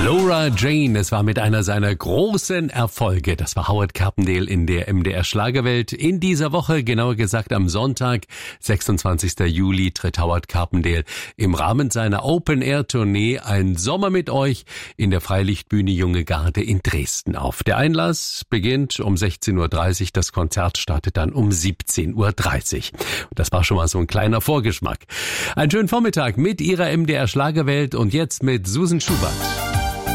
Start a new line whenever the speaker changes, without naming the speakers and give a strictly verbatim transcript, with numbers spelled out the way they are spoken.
Laura Jane, es war mit einer seiner großen Erfolge. Das war Howard Carpendale in der M D R Schlagerwelt. In dieser Woche, genauer gesagt am Sonntag, sechsundzwanzigster Juli, tritt Howard Carpendale im Rahmen seiner Open-Air-Tournee Ein Sommer mit euch in der Freilichtbühne Junge Garde in Dresden auf. Der Einlass beginnt um sechzehn Uhr dreißig, das Konzert startet dann um siebzehn Uhr dreißig. Das war schon mal so ein kleiner Vorgeschmack. Einen schönen Vormittag mit Ihrer M D R Schlagerwelt und jetzt mit Susan Schubert.